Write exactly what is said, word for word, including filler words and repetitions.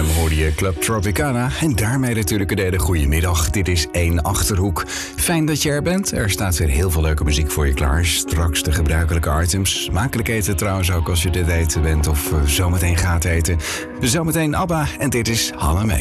Time hoorde je Club Tropicana. En daarmee natuurlijk een hele goede middag. Dit is één Achterhoek. Fijn dat je er bent. Er staat weer heel veel leuke muziek voor je klaar. Straks de gebruikelijke items. Smakelijk eten trouwens ook als je dit eten bent of uh, zometeen gaat eten. Zometeen ABBA en dit is Hanna Mee.